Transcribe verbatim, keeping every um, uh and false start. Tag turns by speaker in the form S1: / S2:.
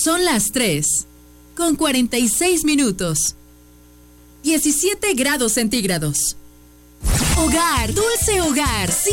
S1: Son las tres, con cuarenta y seis minutos. diecisiete grados centígrados. Hogar, dulce hogar,